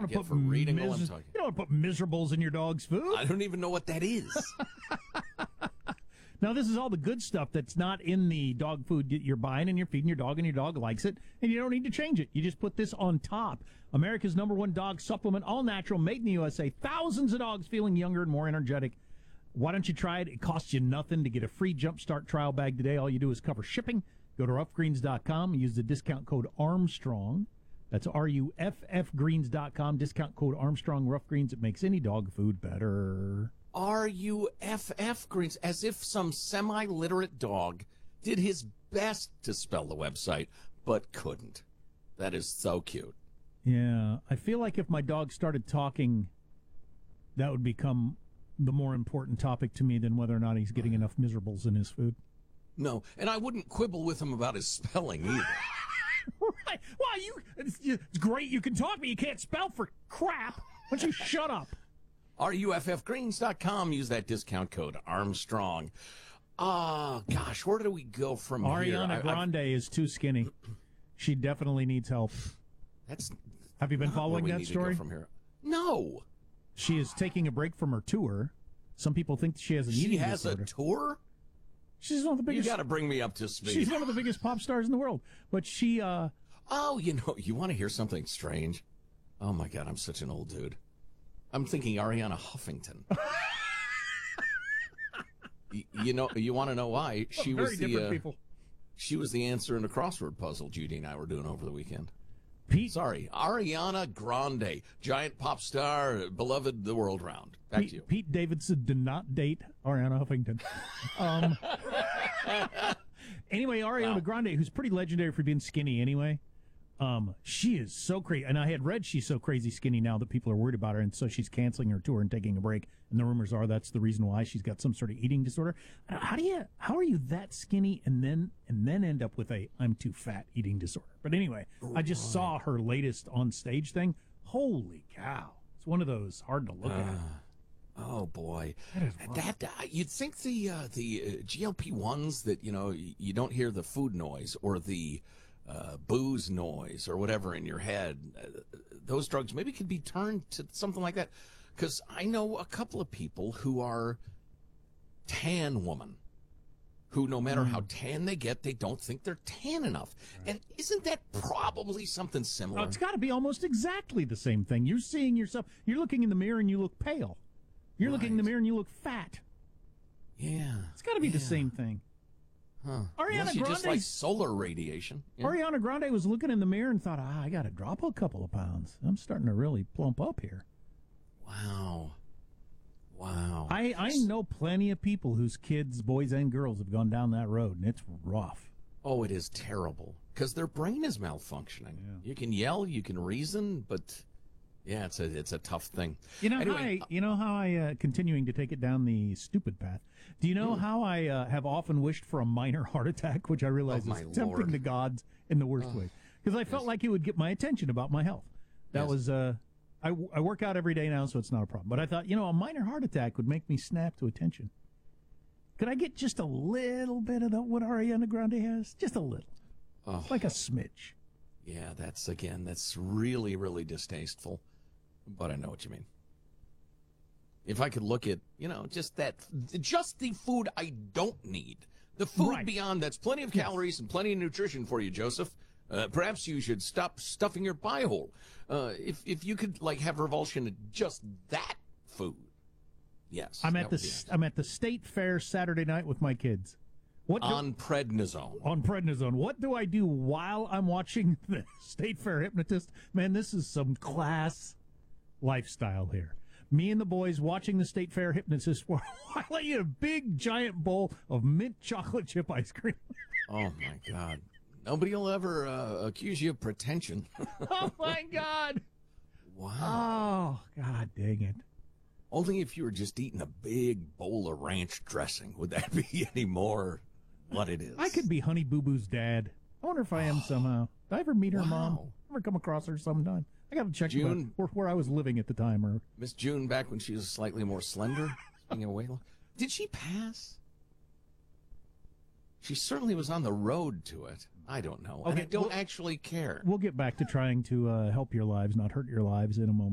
want to get put for reading while I'm you talking. don't want to put miserables in your dog's food. I don't even know what that is. Now, this is all the good stuff that's not in the dog food that you're buying and you're feeding your dog, and your dog likes it, and you don't need to change it. You just put this on top. America's #1 dog supplement, all natural, made in the USA. Thousands of dogs feeling younger and more energetic. Why don't you try it? It costs you nothing to get a free Jumpstart trial bag today. All you do is cover shipping. Go to roughgreens.com and use the discount code Armstrong. That's RUFFgreens.com, discount code Armstrong. Rough Greens, it makes any dog food better. RUFF Greens, as if some semi-literate dog did his best to spell the website, but couldn't. That is so cute. Yeah, I feel like if my dog started talking, that would become the more important topic to me than whether or not he's getting enough miserables in his food. No, and I wouldn't quibble with him about his spelling either. Right. Well, it's great you can talk, but you can't spell for crap. Why don't you shut up? RUFFgreens.com. Use that discount code Armstrong. Gosh, where do we go from here? Ariana Grande is too skinny. She definitely needs help. Have you been following that story? From here. No. She is taking a break from her tour. Some people think she has an eating disorder. She has a tour? She's one of the biggest. You got to bring me up to speed. She's one of the biggest pop stars in the world. But she, Oh, you want to hear something strange? Oh, my God, I'm such an old dude. I'm thinking Ariana Huffington. You want to know why? She was people. She was the answer in a crossword puzzle Judy and I were doing over the weekend. Ariana Grande, giant pop star, beloved the world round. Back to you. Pete Davidson did not date Ariana Huffington. Anyway, Ariana Grande, who's pretty legendary for being skinny anyway, she is so crazy. And I had read she's so crazy skinny now that people are worried about her, and so she's canceling her tour and taking a break. And the rumors are that's the reason why she's got some sort of eating disorder. How are you that skinny and then end up with a I'm too fat eating disorder? But anyway, I just saw her latest on stage thing. Holy cow! It's one of those hard to look at. Oh boy, that you'd think the GLP-1s that you don't hear the food noise or the booze noise or whatever in your head, those drugs maybe could be turned to something like that. Because I know a couple of people who are tan woman, who no matter how tan they get, they don't think they're tan enough. Right. And isn't that probably something similar? Oh, it's got to be almost exactly the same thing. You're seeing yourself, you're looking in the mirror and you look pale. You're looking in the mirror and you look fat. Yeah. It's got to be the same thing. Huh. Unless you just like solar radiation. Yeah. Ariana Grande was looking in the mirror and thought, I got to drop a couple of pounds. I'm starting to really plump up here. Wow. I know plenty of people whose kids, boys and girls, have gone down that road, and it's rough. Oh, it is terrible because their brain is malfunctioning. Yeah. You can yell, you can reason, but yeah, it's a tough thing. How I continuing to take it down the stupid path. Do you know how I have often wished for a minor heart attack, which I realize is tempting the gods in the worst way, because I felt like it would get my attention about my health. That was I work out every day now, so it's not a problem. But I thought, a minor heart attack would make me snap to attention. Could I get just a little bit of what Ariana Grande has? Just a little. Like a smidge. Yeah, that's really, really distasteful. But I know what you mean. If I could look at, just the food I don't need. The food beyond that's plenty of calories and plenty of nutrition for you, Joseph. Perhaps you should stop stuffing your pie hole. If you could have revulsion at just that food. Yes. I'm at the State Fair Saturday night with my kids. On prednisone. On prednisone. What do I do while I'm watching the State Fair hypnotist? Man, this is some class lifestyle here. Me and the boys watching the State Fair hypnotist while I eat a big giant bowl of mint chocolate chip ice cream. Oh my God. Nobody will ever accuse you of pretension. Oh my God. Wow. Oh, God dang it. Only if you were just eating a big bowl of ranch dressing would that be any more what it is. I could be Honey Boo Boo's dad. I wonder if I am somehow. Did I ever meet her mom? Ever come across her sometime? I got to check where I was living at the time. Or Miss June back when she was slightly more slender. Speaking of weight loss. Did she pass? She certainly was on the road to it. I don't know. Okay, and I don't actually care. We'll get back to trying to help your lives, not hurt your lives in a moment.